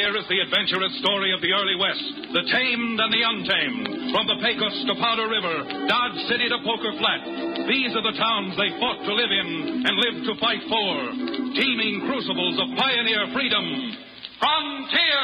Here is the adventurous story of the early West, the tamed and the untamed. From the Pecos to Powder River, Dodge City to Poker Flat. These are the towns they fought to live in and lived to fight for. Teeming crucibles of pioneer freedom. Frontier!